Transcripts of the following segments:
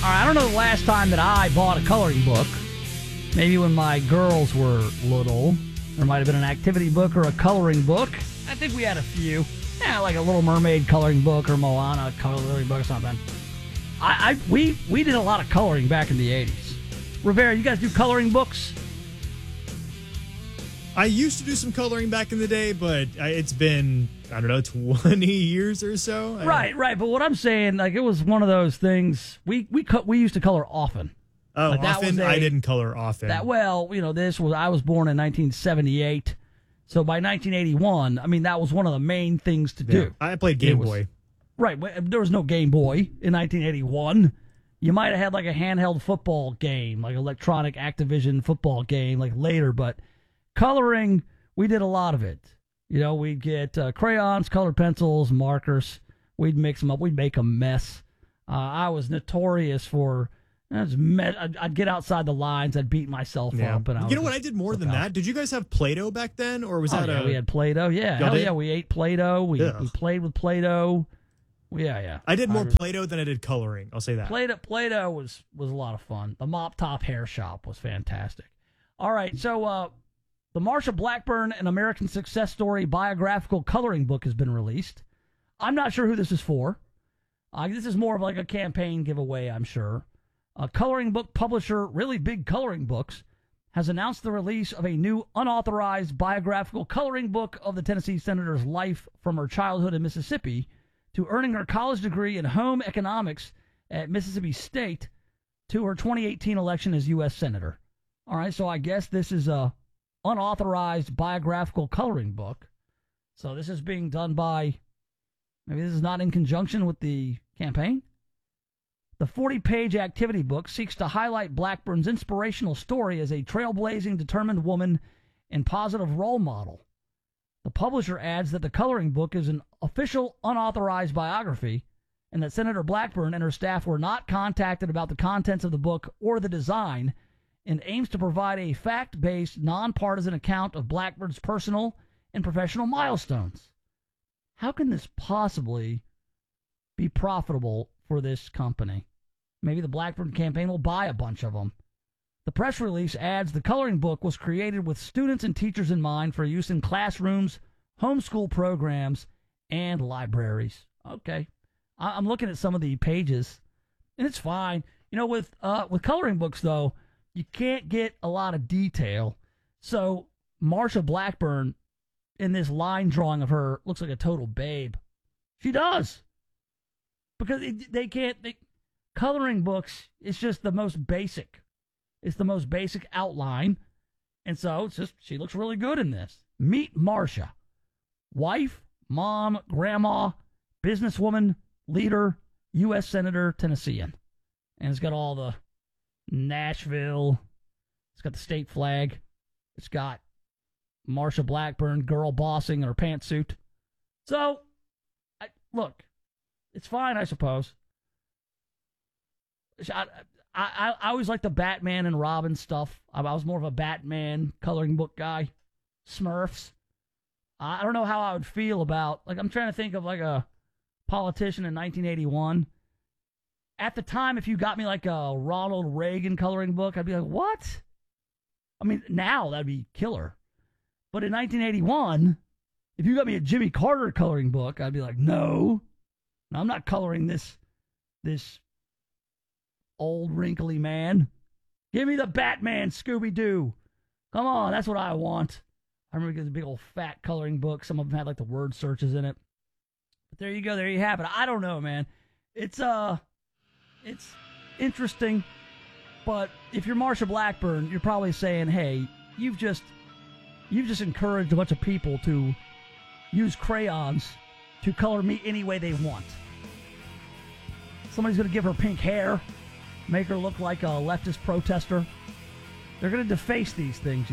right, I don't know the last time that I bought a coloring book. Maybe when my girls were little. There might have been an activity book or a coloring book. I think we had a few. Yeah, like a Little Mermaid coloring book or Moana coloring book or something. We did a lot of coloring back in the 80s. Rivera, you guys do coloring books? I used to do some coloring back in the day, but it's been, 20 years or so. Right. But what I'm saying, like, it was one of those things. We used to color often. Oh, like often? I didn't color often. I was born in 1978. So by 1981, that was one of the main things to do. I played Game Boy. Right. There was no Game Boy in 1981. You might have had like a handheld football game, like electronic Activision football game, like later. But coloring, we did a lot of it. We'd get crayons, colored pencils, markers. We'd mix them up. We'd make a mess. I was notorious for... I'd get outside the lines. I'd beat myself up. And I did more than that? Did you guys have Play-Doh back then? Or was that we had Play-Doh. Yeah. Hell yeah. We ate Play-Doh. We played with Play-Doh. Yeah. I did more Play-Doh than I did coloring. I'll say that. Play-Doh was a lot of fun. The Mop Top Hair Shop was fantastic. All right. So the Marsha Blackburn, an American Success Story biographical coloring book has been released. I'm not sure who this is for. This is more of like a campaign giveaway, I'm sure. A coloring book publisher, Really Big Coloring Books, has announced the release of a new unauthorized biographical coloring book of the Tennessee senator's life from her childhood in Mississippi to earning her college degree in home economics at Mississippi State to her 2018 election as U.S. Senator. All right, so I guess this is a unauthorized biographical coloring book. So this is being done by, maybe this is not in conjunction with the campaign? The 40-page activity book seeks to highlight Blackburn's inspirational story as a trailblazing, determined woman and positive role model. The publisher adds that the coloring book is an official, unauthorized biography and that Senator Blackburn and her staff were not contacted about the contents of the book or the design, and aims to provide a fact-based, nonpartisan account of Blackburn's personal and professional milestones. How can this possibly be profitable for this company? Maybe the Blackburn campaign will buy a bunch of them. The press release adds the coloring book was created with students and teachers in mind for use in classrooms, homeschool programs, and libraries. Okay. I'm looking at some of the pages, and it's fine. With coloring books, though, you can't get a lot of detail. So Marsha Blackburn, in this line drawing of her, looks like a total babe. She does. Because coloring books, it's just the most basic. It's the most basic outline. And so it's just, she looks really good in this. Meet Marsha. Wife, mom, grandma, businesswoman, leader, U.S. Senator, Tennessean. And it's got all the Nashville. It's got the state flag. It's got Marsha Blackburn, girl bossing in her pantsuit. So, look, it's fine, I suppose. I always liked the Batman and Robin stuff. I was more of a Batman coloring book guy. Smurfs. I don't know how I would feel about, I'm trying to think of like a politician in 1981. At the time, if you got me like a Ronald Reagan coloring book, I'd be like, what? Now that'd be killer. But in 1981, if you got me a Jimmy Carter coloring book, I'd be like, no, I'm not coloring this old wrinkly man. Give me the Batman Scooby-Doo. Come on, that's what I want. I remember getting a big old fat coloring book. Some of them had like the word searches in it. But there you go. There you have it. I don't know, man. It's interesting. But if you're Marsha Blackburn, you're probably saying, hey, you've just encouraged a bunch of people to use crayons to color me any way they want. Somebody's going to give her pink hair, make her look like a leftist protester. They're going to deface these things,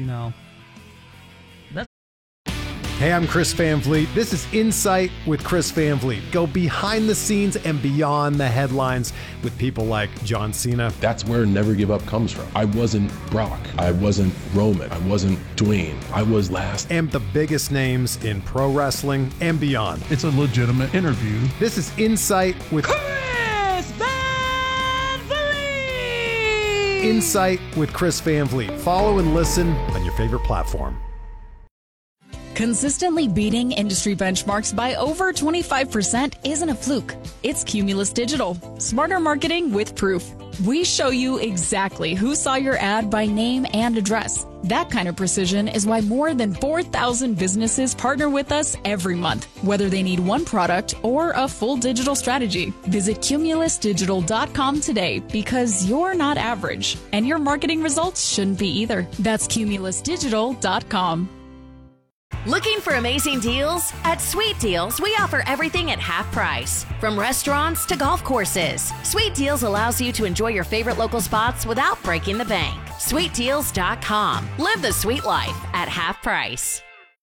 Hey, I'm Chris Van Vliet. This is Insight with Chris Van Vliet. Go behind the scenes and beyond the headlines with people like John Cena. That's where Never Give Up comes from. I wasn't Brock. I wasn't Roman. I wasn't Dwayne. I was last. And the biggest names in pro wrestling and beyond. It's a legitimate interview. This is Insight with Chris Van Vliet. Insight with Chris Van Vliet. Follow and listen on your favorite platform. Consistently beating industry benchmarks by over 25% isn't a fluke. It's Cumulus Digital. Smarter marketing with proof. We show you exactly who saw your ad by name and address. That kind of precision is why more than 4,000 businesses partner with us every month, whether they need one product or a full digital strategy. Visit cumulusdigital.com today because you're not average, and your marketing results shouldn't be either. That's cumulusdigital.com. Looking for amazing deals? At Sweet Deals, we offer everything at half price. From restaurants to golf courses, Sweet Deals allows you to enjoy your favorite local spots without breaking the bank. SweetDeals.com. Live the sweet life at half price.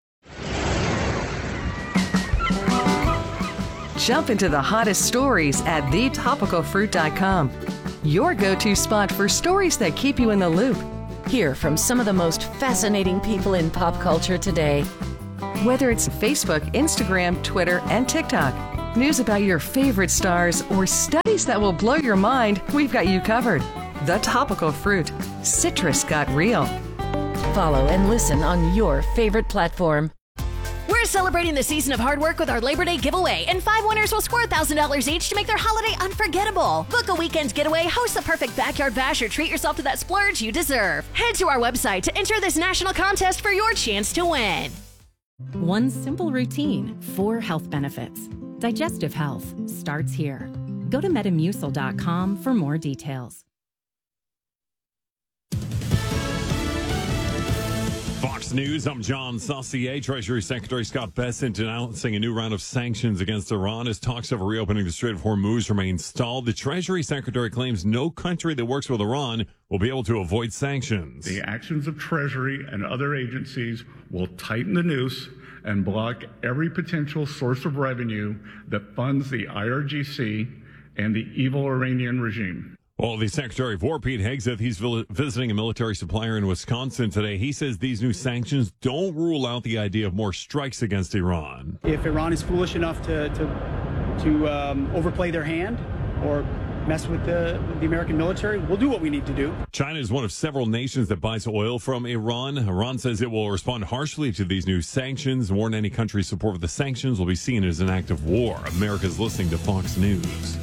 Jump into the hottest stories at thetopicalfruit.com. Your go-to spot for stories that keep you in the loop. Hear from some of the most fascinating people in pop culture today. Whether it's Facebook, Instagram, Twitter, and TikTok, news about your favorite stars, or studies that will blow your mind, we've got you covered. The Topical Fruit. Citrus got real. Follow and listen on your favorite platform. We're celebrating the season of hard work with our Labor Day giveaway, and 5 winners will score $1,000 each to make their holiday unforgettable. Book a weekend getaway, host the perfect backyard bash, or treat yourself to that splurge you deserve. Head to our website to enter this national contest for your chance to win. One simple routine, 4 health benefits. Digestive health starts here. Go to Metamucil.com for more details. Fox News, I'm John Saucier. Treasury Secretary Scott Bessent announcing a new round of sanctions against Iran as talks over reopening the Strait of Hormuz remain stalled. The Treasury Secretary claims no country that works with Iran will be able to avoid sanctions. The actions of Treasury and other agencies will tighten the noose and block every potential source of revenue that funds the IRGC and the evil Iranian regime. Well, the Secretary of War, Pete Hegseth, he's visiting a military supplier in Wisconsin today. He says these new sanctions don't rule out the idea of more strikes against Iran. If Iran is foolish enough to overplay their hand or mess with the American military, we'll do what we need to do. China is one of several nations that buys oil from Iran. Iran says it will respond harshly to these new sanctions, warn any country's support of the sanctions will be seen as an act of war. America's listening to Fox News.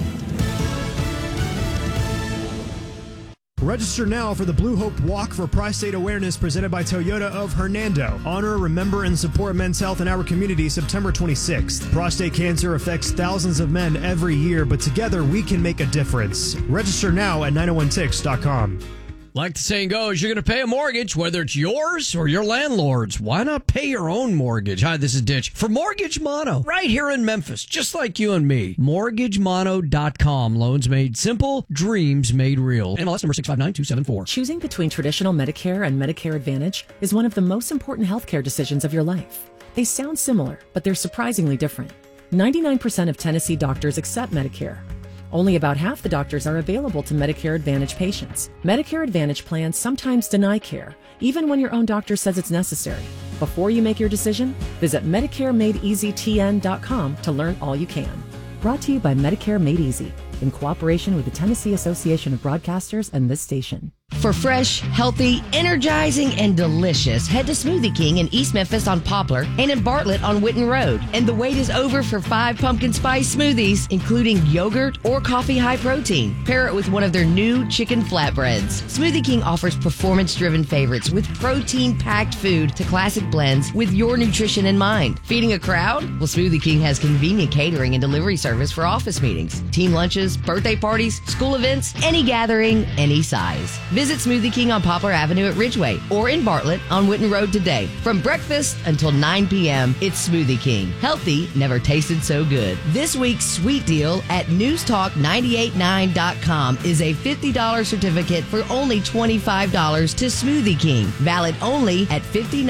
Register now for the Blue Hope Walk for Prostate Awareness presented by Toyota of Hernando. Honor, remember, and support men's health in our community September 26th. Prostate cancer affects thousands of men every year, but together we can make a difference. Register now at 901tix.com. Like the saying goes, you're going to pay a mortgage, whether it's yours or your landlord's. Why not pay your own mortgage? Hi, this is Ditch for Mortgage Mono, right here in Memphis, just like you and me. MortgageMono.com. Loans made simple, dreams made real. MLS number 659274. Choosing between traditional Medicare and Medicare Advantage is one of the most important healthcare decisions of your life. They sound similar, but they're surprisingly different. 99% of Tennessee doctors accept Medicare. Only about half the doctors are available to Medicare Advantage patients. Medicare Advantage plans sometimes deny care, even when your own doctor says it's necessary. Before you make your decision, visit MedicareMadeEasyTN.com to learn all you can. Brought to you by Medicare Made Easy, in cooperation with the Tennessee Association of Broadcasters and this station. For fresh, healthy, energizing, and delicious, head to Smoothie King in East Memphis on Poplar and in Bartlett on Witten Road. And the wait is over for 5 pumpkin spice smoothies, including yogurt or coffee high protein. Pair it with one of their new chicken flatbreads. Smoothie King offers performance-driven favorites with protein-packed food to classic blends with your nutrition in mind. Feeding a crowd? Well, Smoothie King has convenient catering and delivery service for office meetings, team lunches, birthday parties, school events, any gathering, any size. Visit Smoothie King on Poplar Avenue at Ridgeway or in Bartlett on Witten Road today. From breakfast until 9 p.m., it's Smoothie King. Healthy never tasted so good. This week's sweet deal at newstalk989.com is a $50 certificate for only $25 to Smoothie King. Valid only at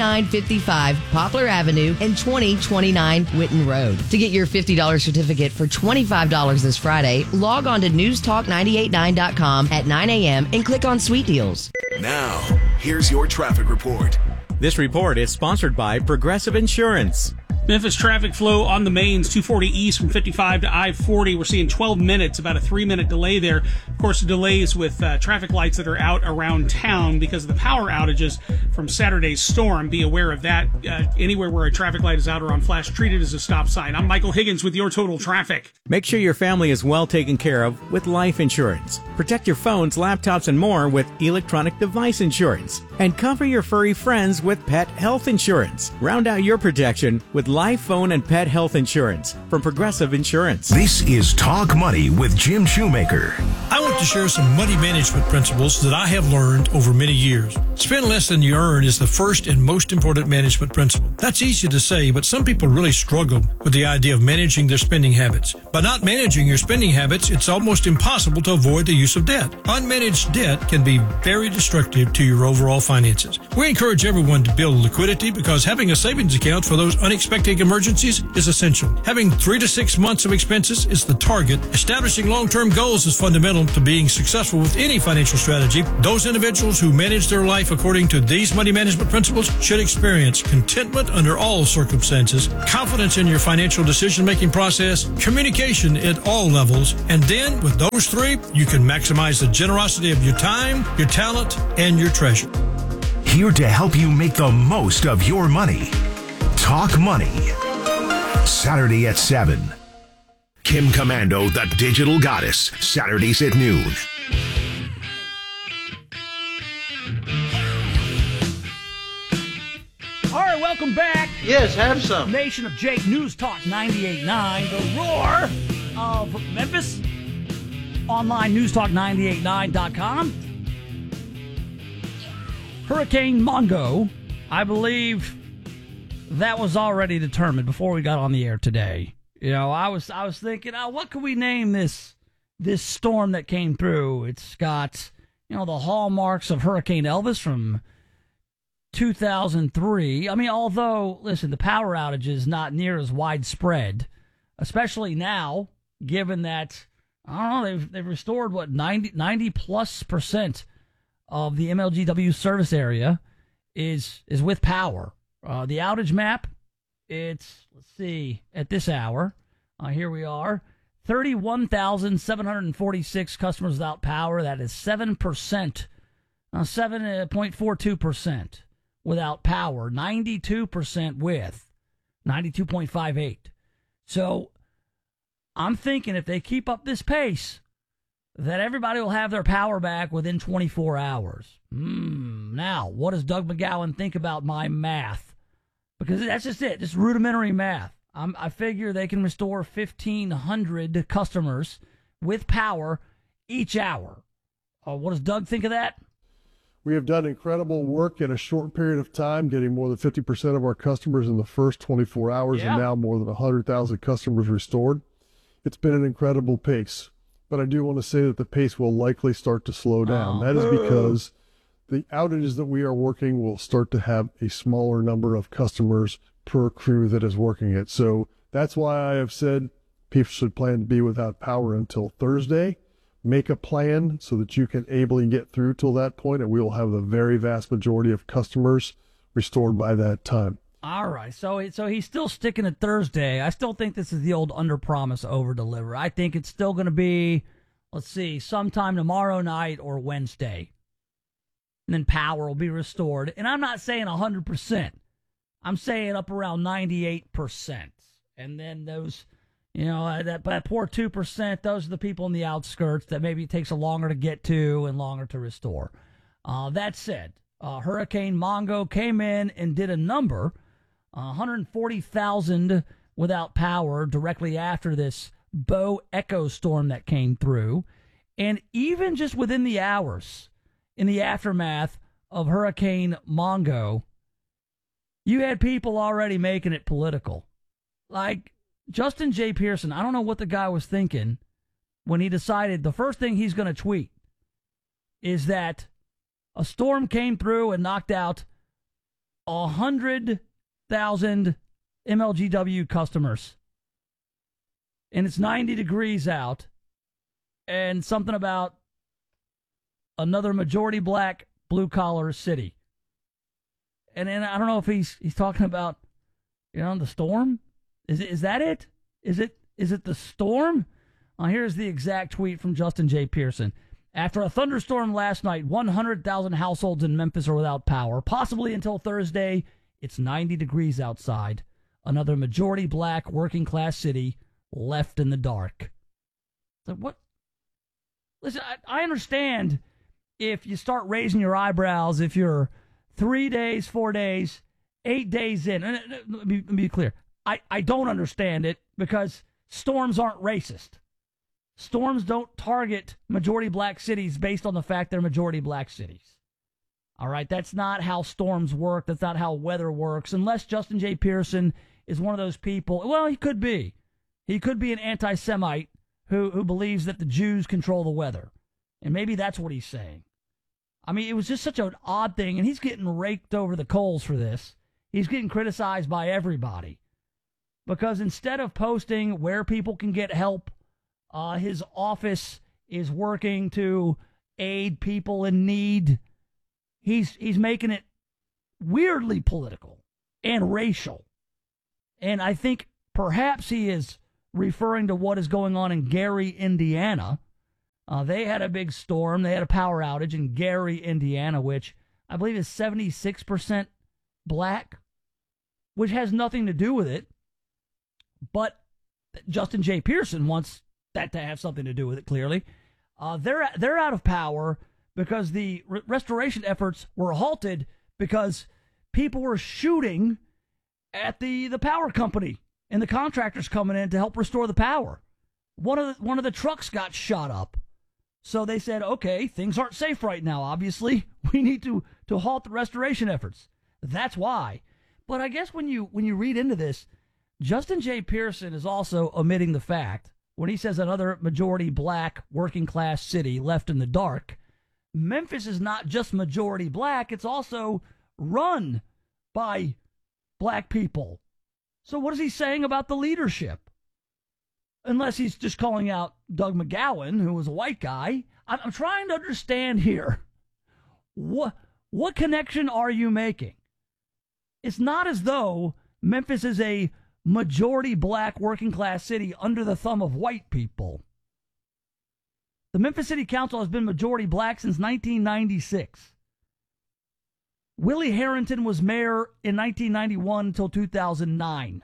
5955 Poplar Avenue and 2029 Witten Road. To get your $50 certificate for $25 this Friday, log on to newstalk989.com at 9 a.m. and click on Sweet Deals. Now, here's your traffic report. This report is sponsored by Progressive Insurance. Memphis traffic flow on the mains, 240 east from 55 to I-40. We're seeing 12 minutes, about a 3-minute delay there. Of course, delays with traffic lights that are out around town because of the power outages from Saturday's storm. Be aware of that. Anywhere where a traffic light is out or on flash, treated as a stop sign. I'm Michael Higgins with your Total Traffic. Make sure your family is well taken care of with life insurance. Protect your phones, laptops, and more with electronic device insurance. And cover your furry friends with pet health insurance. Round out your protection with life, phone, and pet health insurance from Progressive Insurance. This is Talk Money with Jim Shoemaker. I want to share some money management principles that I have learned over many years. Spend less than you earn is the first and most important management principle. That's easy to say, but some people really struggle with the idea of managing their spending habits. By not managing your spending habits, it's almost impossible to avoid the use of debt. Unmanaged debt can be very destructive to your overall finances. We encourage everyone to build liquidity because having a savings account for those unexpected emergencies is essential. Having 3 to 6 months of expenses is the target. Establishing long-term goals is fundamental to being successful with any financial strategy. Those individuals who manage their life according to these money management principles should experience contentment under all circumstances, confidence in your financial decision-making process, communication at all levels, and then with those 3, you can maximize the generosity of your time, your talent, and your treasure. Here to help you make the most of your money. Talk Money. Saturday at 7. Kim Commando, the Digital Goddess. Saturdays at noon. All right, welcome back. Yes, have some. Nation of Jake, News Talk 98.9, the roar of Memphis. Online, newstalk989.com. Hurricane Mongo, I believe that was already determined before we got on the air today. You know, I was thinking, what could we name this storm that came through? It's got, the hallmarks of Hurricane Elvis from 2003. I mean, although, listen, the power outage is not near as widespread, especially now, given that, I don't know, they've restored, 90+% of the MLGW service area is with power. The outage map, it's, let's see, at this hour, here we are, 31,746 customers without power. That is 7%, 7.42% without power, 92% with, 92.58. So I'm thinking if they keep up this pace, that everybody will have their power back within 24 hours. Now, what does Doug McGowan think about my math? Because that's just it, just rudimentary math. I figure they can restore 1,500 customers with power each hour. What does Doug think of that? We have done incredible work in a short period of time, getting more than 50% of our customers in the first 24 hours, and now more than 100,000 customers restored. It's been an incredible pace. But I do want to say that the pace will likely start to slow down. That is because the outages that we are working will start to have a smaller number of customers per crew that is working it. So that's why I have said people should plan to be without power until Thursday. Make a plan so that you can ably get through till that point, and we will have the very vast majority of customers restored by that time. All right, so he's still sticking to Thursday. I still think this is the old under-promise, over-deliver. I think it's still going to be, let's see, sometime tomorrow night or Wednesday. And then power will be restored. And I'm not saying 100%. I'm saying up around 98%. And then those, that poor 2%, those are the people in the outskirts that maybe it takes a longer to get to and longer to restore. That said, Hurricane Mongo came in and did a number, 140,000 without power directly after this Bo Echo storm that came through. And even just within the hours in the aftermath of Hurricane Mongo, you had people already making it political. Like Justin J. Pearson, I don't know what the guy was thinking when he decided the first thing he's going to tweet is that a storm came through and knocked out 100,000 MLGW customers. And it's 90 degrees out. And something about another majority black blue collar city. And then I don't know if he's talking about You know, the storm? Is that it? Is it the storm? Here's the exact tweet from Justin J. Pearson. After a thunderstorm last night, 100,000 households in Memphis are without power, possibly until Thursday. It's 90 degrees outside. Another majority black working class city left in the dark. So what? Listen, I understand if you start raising your eyebrows if you're 3 days, 4 days, 8 days in. And let me be clear. I don't understand it because storms aren't racist. Storms don't target majority black cities based on the fact they're majority black cities. All right, that's not how storms work. That's not how weather works. Unless Justin J. Pearson is one of those people. Well, he could be. He could be an anti-Semite who believes that the Jews control the weather. And maybe that's what he's saying. I mean, it was just such an odd thing, and he's getting raked over the coals for this. He's getting criticized by everybody. Because instead of posting where people can get help, his office is working to aid people in need. He's making it weirdly political and racial. And I think perhaps he is referring to what is going on in Gary, Indiana. They had a big storm. They had a power outage in Gary, Indiana, which I believe is 76% black, which has nothing to do with it. But Justin J. Pearson wants that to have something to do with it, clearly. They're out of power because the restoration efforts were halted because people were shooting at the power company and the contractors coming in to help restore the power. One of the trucks got shot up. So they said, okay, things aren't safe right now, obviously. We need to halt the restoration efforts. That's why. But I guess when you read into this, Justin J. Pearson is also omitting the fact, when he says another majority black working class city left in the dark, Memphis is not just majority black, it's also run by black people. So what is he saying about the leadership? Unless he's just calling out Doug McGowan, who was a white guy. I'm trying to understand here. What connection are you making? It's not as though Memphis is a majority black working class city under the thumb of white people. The Memphis City Council has been majority black since 1996. Willie Harrington was mayor in 1991 until 2009.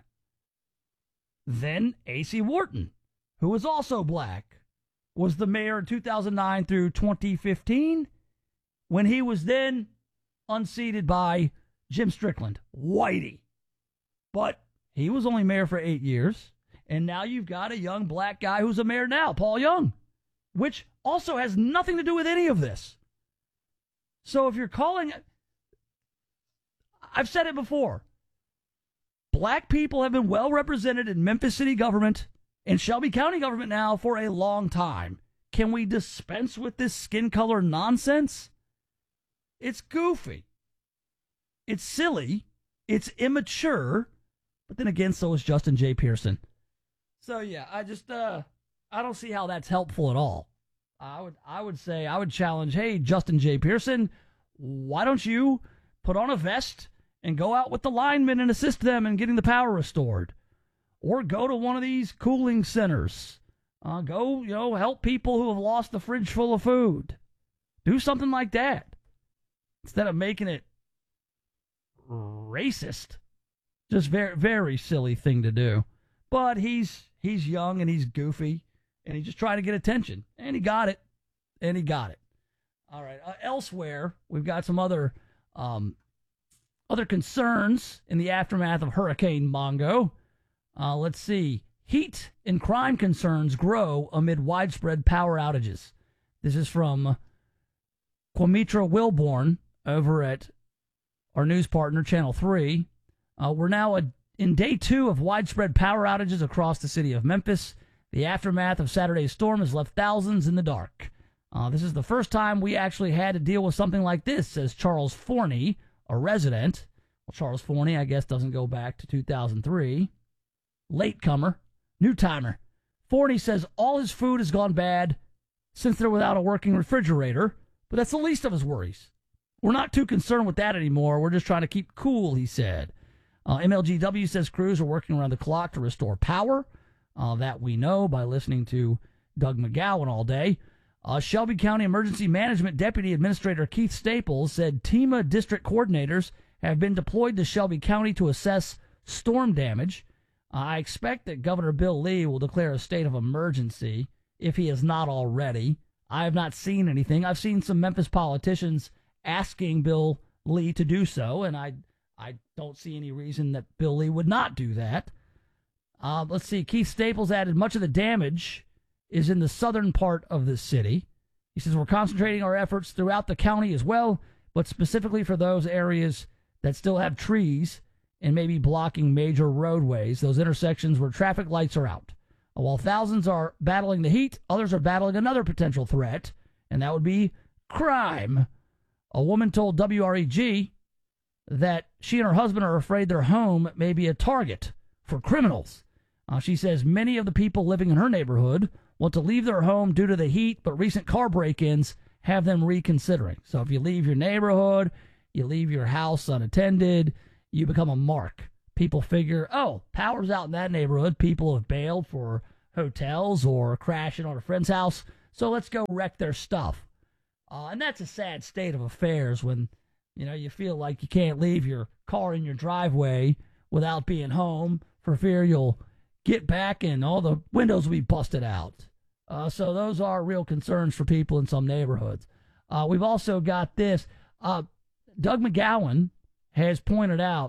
Then A.C. Wharton, who was also black, was the mayor in 2009 through 2015, when he was then unseated by Jim Strickland, whitey. But he was only mayor for 8 years, and now you've got a young black guy who's a mayor now, Paul Young, which also has nothing to do with any of this. So if you're calling, I've said it before, black people have been well represented in Memphis city government and Shelby County government now for a long time. Can we dispense with this skin color nonsense? It's goofy. It's silly. It's immature. But then again, so is Justin J. Pearson. So yeah, I don't see how that's helpful at all. I would challenge, hey, Justin J. Pearson, why don't you put on a vest and go out with the linemen and assist them in getting the power restored? Or go to one of these cooling centers. Go, help people who have lost the fridge full of food. Do something like that. Instead of making it racist. Just very, very silly thing to do. But he's young and he's goofy. And he's just trying to get attention. And he got it. All right. Elsewhere, we've got some other concerns in the aftermath of Hurricane Mongo. Let's see. Heat and crime concerns grow amid widespread power outages. This is from Quamitra Wilborn over at our news partner, Channel 3. We're now in day 2 of widespread power outages across the city of Memphis. The aftermath of Saturday's storm has left thousands in the dark. This is the first time we actually had to deal with something like this, says Charles Forney, a resident. Well, Charles Forney, I guess, doesn't go back to 2003. Latecomer, new timer. Forney says all his food has gone bad since they're without a working refrigerator, but that's the least of his worries. We're not too concerned with that anymore. We're just trying to keep cool, he said. MLGW says crews are working around the clock to restore power. That we know by listening to Doug McGowan all day. Shelby County Emergency Management Deputy Administrator Keith Staples said TEMA district coordinators have been deployed to Shelby County to assess storm damage. I expect that Governor Bill Lee will declare a state of emergency if he has not already. I have not seen anything. I've seen some Memphis politicians asking Bill Lee to do so, and I don't see any reason that Bill Lee would not do that. Let's see. Keith Staples added much of the damage is in the southern part of the city. He says we're concentrating our efforts throughout the county as well, but specifically for those areas that still have trees and maybe blocking major roadways, those intersections where traffic lights are out. While thousands are battling the heat, others are battling another potential threat, and that would be crime. A woman told WREG that she and her husband are afraid their home may be a target for criminals. She says many of the people living in her neighborhood want to leave their home due to the heat, but recent car break-ins have them reconsidering. So if you leave your neighborhood, you leave your house unattended, you become a mark. People figure, oh, power's out in that neighborhood. People have bailed for hotels or crashing on a friend's house, so let's go wreck their stuff. And that's a sad state of affairs when, you feel like you can't leave your car in your driveway without being home for fear you'll get back and all the windows will be busted out. So those are real concerns for people in some neighborhoods. We've also got this. Doug McGowan has pointed out,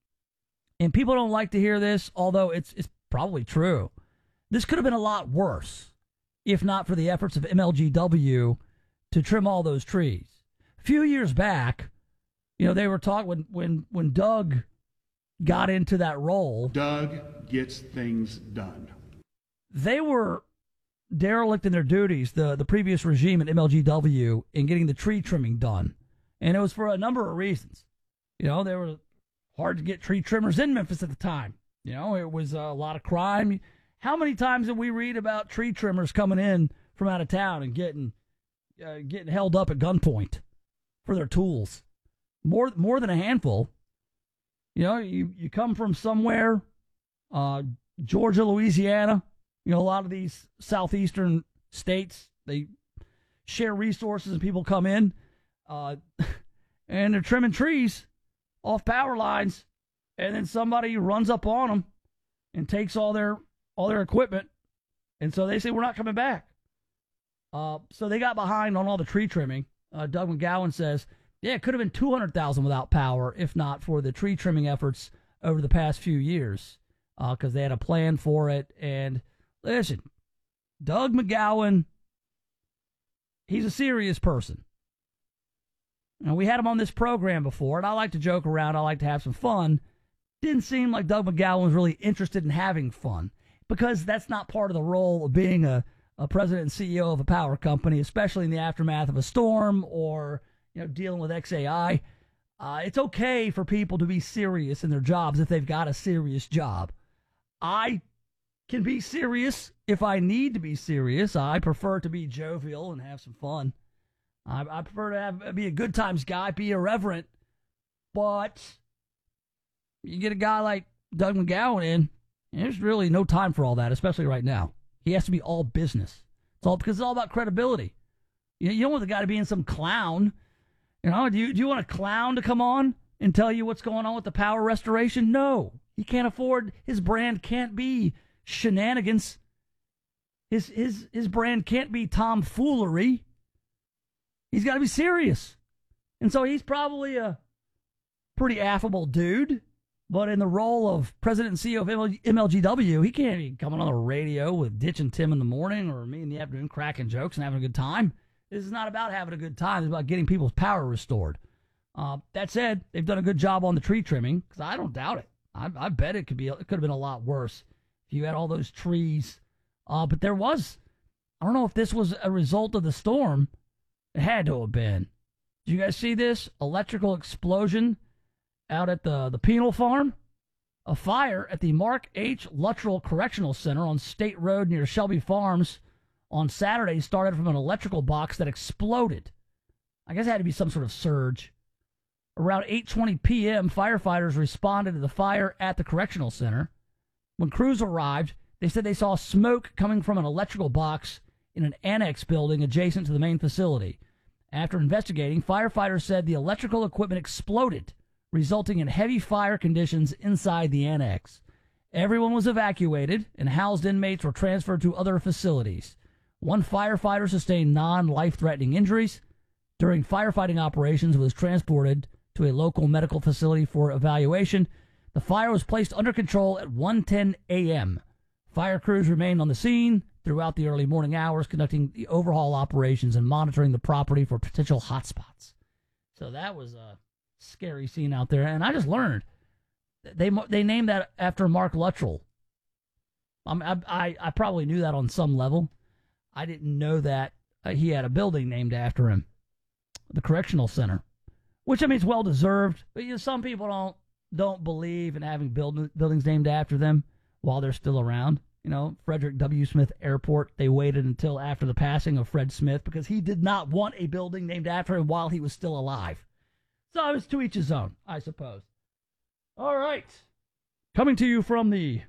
and people don't like to hear this, although it's probably true. This could have been a lot worse if not for the efforts of MLGW to trim all those trees. A few years back, they were talking when Doug got into that role. Doug gets things done. They were derelict in their duties, the previous regime at MLGW, in getting the tree trimming done. And it was for a number of reasons. They were hard to get tree trimmers in Memphis at the time. It was a lot of crime. How many times did we read about tree trimmers coming in from out of town and getting held up at gunpoint for their tools? More than a handful. You come from somewhere, Georgia, Louisiana. A lot of these southeastern states, they share resources and people come in, and they're trimming trees off power lines, and then somebody runs up on them and takes all their equipment, and so they say we're not coming back. So they got behind on all the tree trimming. Doug McGowan says, yeah, it could have been 200,000 without power if not for the tree trimming efforts over the past few years, because they had a plan for it. And listen, Doug McGowan, he's a serious person. And we had him on this program before, and I like to joke around. I like to have some fun. Didn't seem like Doug McGowan was really interested in having fun, because that's not part of the role of being a president and CEO of a power company, especially in the aftermath of a storm or dealing with XAI. It's okay for people to be serious in their jobs if they've got a serious job. I can be serious if I need to be serious. I prefer to be jovial and have some fun. I prefer to be a good times guy, be irreverent. But you get a guy like Doug McGowan in, there's really no time for all that, especially right now. He has to be all business. Because it's all about credibility. You don't want the guy to be in some clown. Do you want a clown to come on and tell you what's going on with the power restoration? No. He can't afford, his brand can't be shenanigans. His brand can't be tomfoolery. He's got to be serious. And so he's probably a pretty affable dude, but in the role of president and CEO of MLGW, he can't be coming on the radio with Ditch and Tim in the morning or me in the afternoon cracking jokes and having a good time. This is not about having a good time. It's about getting people's power restored. That said, they've done a good job on the tree trimming, because I don't doubt it. I bet it could have been a lot worse if you had all those trees. But there was, I don't know if this was a result of the storm. It had to have been. Did you guys see this? Electrical explosion out at the penal farm? A fire at the Mark H. Luttrell Correctional Center on State Road near Shelby Farms on Saturday started from an electrical box that exploded. I guess it had to be some sort of surge Around 8:20 p.m., firefighters responded to the fire at the correctional center. When crews arrived, they said they saw smoke coming from an electrical box in an annex building adjacent to the main facility. After investigating, firefighters said the electrical equipment exploded, resulting in heavy fire conditions inside the annex. Everyone was evacuated, and housed inmates were transferred to other facilities. One firefighter sustained non-life-threatening injuries. During firefighting operations, was transported to a local medical facility for evaluation. The fire was placed under control at 1:10 a.m. Fire crews remained on the scene throughout the early morning hours, conducting the overhaul operations and monitoring the property for potential hotspots. So that was a scary scene out there. And I just learned they named that after Mark Luttrell. I probably knew that on some level. I didn't know that he had a building named after him, the correctional center, which I mean, it's well deserved. But some people don't believe in having buildings named after them while they're still around. Frederick W. Smith Airport, they waited until after the passing of Fred Smith because he did not want a building named after him while he was still alive. So it was to each his own, I suppose. All right. Coming to you from the...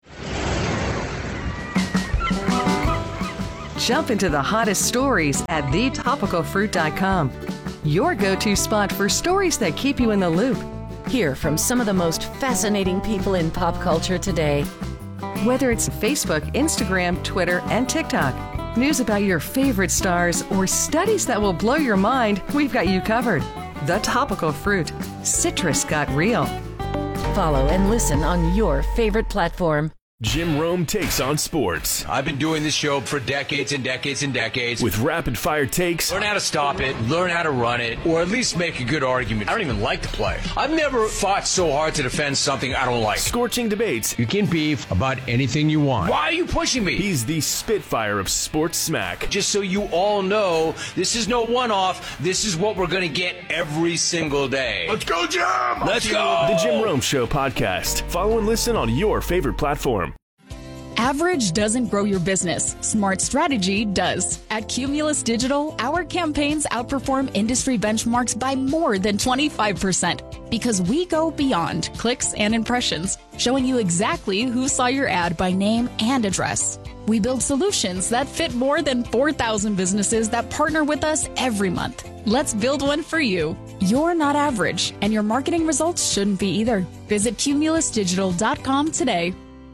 Jump into the hottest stories at thetopicalfruit.com. Your go-to spot for stories that keep you in the loop. Hear from some of the most fascinating people in pop culture today. Whether it's Facebook, Instagram, Twitter, and TikTok, news about your favorite stars, or studies that will blow your mind, we've got you covered. The Topical Fruit. Citrus got real. Follow and listen on your favorite platform. Jim Rome takes on sports. I've been doing this show for decades and decades and decades. With rapid-fire takes. Learn how to stop it, learn how to run it, or at least make a good argument. I don't even like to play. I've never fought so hard to defend something I don't like. Scorching debates. You can beef about anything you want. Why are you pushing me? He's the Spitfire of sports smack. Just so you all know, this is no one-off. This is what we're going to get every single day. Let's go, Jim! Let's go! The Jim Rome Show podcast. Follow and listen on your favorite platform. Average doesn't grow your business. Smart strategy does. At Cumulus Digital, our campaigns outperform industry benchmarks by more than 25% because we go beyond clicks and impressions, showing you exactly who saw your ad by name and address. We build solutions that fit more than 4,000 businesses that partner with us every month. Let's build one for you. You're not average, and your marketing results shouldn't be either. Visit cumulusdigital.com today.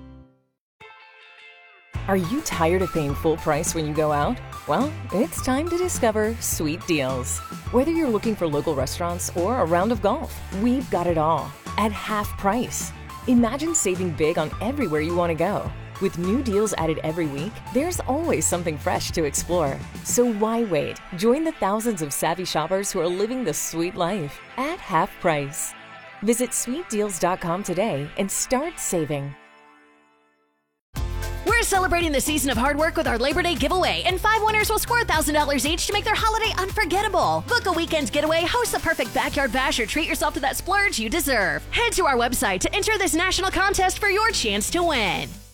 Are you tired of paying full price when you go out? Well, it's time to discover Sweet Deals. Whether you're looking for local restaurants or a round of golf, we've got it all at half price. Imagine saving big on everywhere you want to go. With new deals added every week, there's always something fresh to explore. So why wait? Join the thousands of savvy shoppers who are living the sweet life at half price. Visit sweetdeals.com today and start saving. We're celebrating the season of hard work with our Labor Day giveaway, and 5 winners will score $1,000 each to make their holiday unforgettable. Book a weekend getaway, host the perfect backyard bash, or treat yourself to that splurge you deserve. Head to our website to enter this national contest for your chance to win.